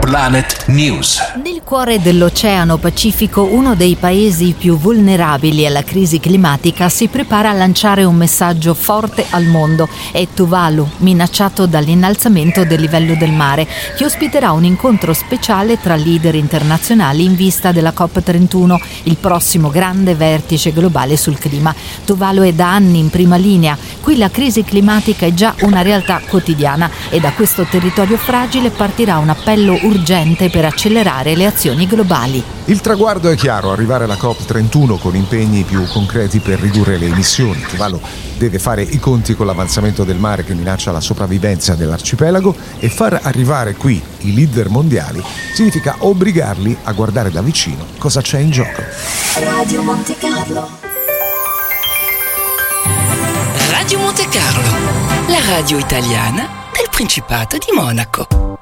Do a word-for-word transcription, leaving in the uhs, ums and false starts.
Planet News. Nel cuore dell'Oceano Pacifico, uno dei paesi più vulnerabili alla crisi climatica si prepara a lanciare un messaggio forte al mondo. È Tuvalu, minacciato dall'innalzamento del livello del mare, che ospiterà un incontro speciale tra leader internazionali in vista della COP trentuno, il prossimo grande vertice globale sul clima. Tuvalu è da anni in prima linea. Qui la crisi climatica è già una realtà quotidiana e da questo territorio fragile partirà un appello urgente per accelerare le azioni globali. Il traguardo è chiaro: arrivare alla COP trentuno con impegni più concreti per ridurre le emissioni. Tuvalu deve fare i conti con l'avanzamento del mare che minaccia la sopravvivenza dell'arcipelago, e far arrivare qui i leader mondiali significa obbligarli a guardare da vicino cosa c'è in gioco. Radio Monte Carlo. Radio Monte Carlo, la radio italiana del Principato di Monaco.